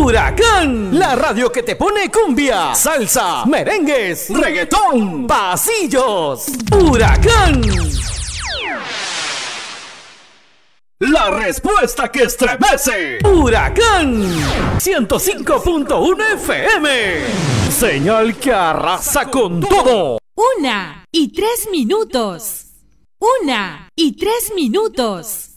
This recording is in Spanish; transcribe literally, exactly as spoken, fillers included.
Huracán, la radio que te pone cumbia, salsa, merengues, reggaetón, pasillos. Huracán. La respuesta que estremece. Huracán ciento cinco punto uno F M. Señal que arrasa con todo. Una y tres minutos. Una y tres minutos.